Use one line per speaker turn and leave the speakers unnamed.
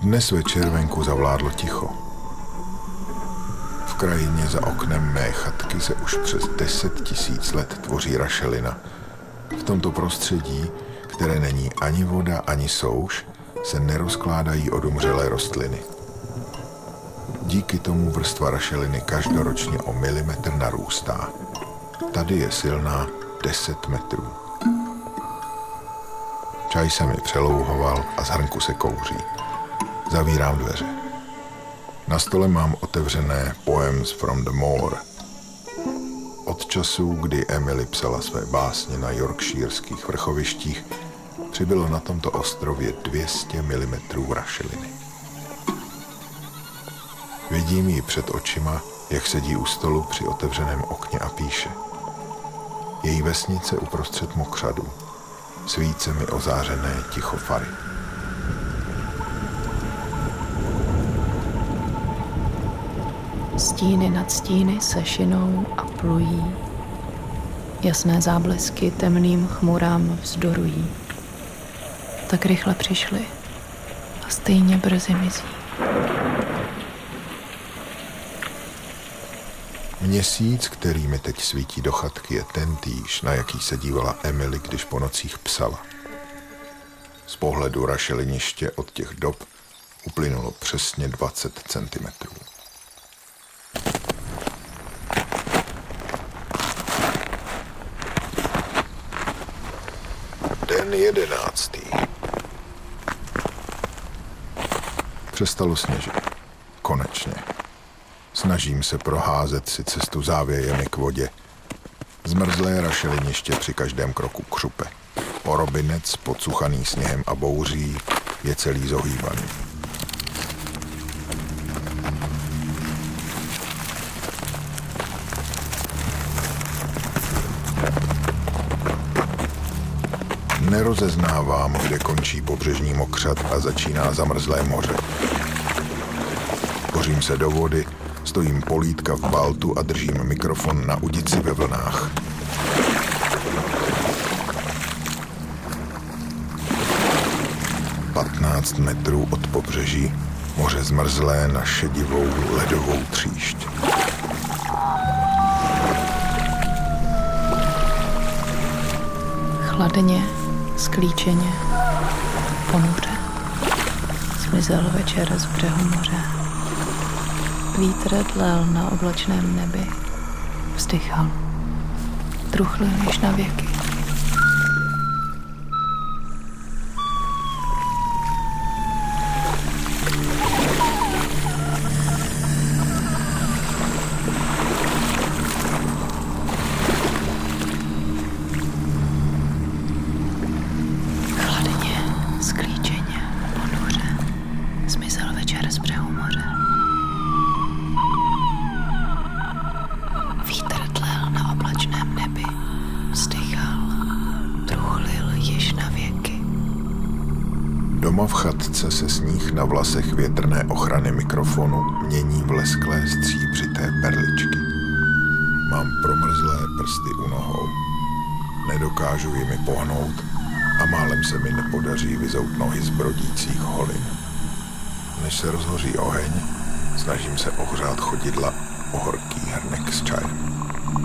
Dnes večer venku zavládlo ticho. V krajině za oknem mé chatky se už přes 10 000 let tvoří rašelina. V tomto prostředí, které není ani voda, ani souš, se nerozkládají odumřelé rostliny. Díky tomu vrstva rašeliny každoročně o milimetr narůstá. Tady je silná 10 metrů. Čaj se mi přelouhoval a z hrnku se kouří. Zavírám dveře. Na stole mám otevřené Poems from the Moor. Od času, kdy Emily psala své básně na yorkshireských vrchovištích, přibylo na tomto ostrově 200 mm rašeliny. Vidím ji před očima, jak sedí u stolu při otevřeném okně a píše. Její vesnice uprostřed mokřadu, svícemi ozářené ticho fary.
Stíny nad stíny se šinou a plují. Jasné záblesky temným chmurám vzdorují. Tak rychle přišly a stejně brzy mizí.
Měsíc, který mi teď svítí do chatky, je tentýž, na jaký se dívala Emily, když po nocích psala. Z pohledu rašeliniště od těch dob uplynulo přesně 20 centimetrů. Den 11. Přestalo sněžit. Konečně. Snažím se proházet si cestu závějemi k vodě. Zmrzlé rašeliniště při každém kroku křupe. Porobinec, podsuchaný sněhem a bouří, je celý zohýbaný. Nerozeznávám, kde končí pobřežní mokřad a začíná zamrzlé moře. Bořím se do vody, stojím polítka v baltu a držím mikrofon na udici ve vlnách. Patnáct metrů od pobřeží, moře zmrzlé na šedivou ledovou tříšť.
Chladně, sklíčeně, ponuře. Zmizel večer z břehu moře. Vítr dlel na oblačném nebi. Vzdychal. Truchlil již na věky.
Doma v chatce se sníh na vlasech větrné ochrany mikrofonu mění v lesklé stříbřité perličky. Mám promrzlé prsty u nohou. Nedokážu jimi pohnout a málem se mi nepodaří vyzout nohy z brodících holin. Než se rozhoří oheň, snažím se ohřát chodidla o horký hrnek s čajem.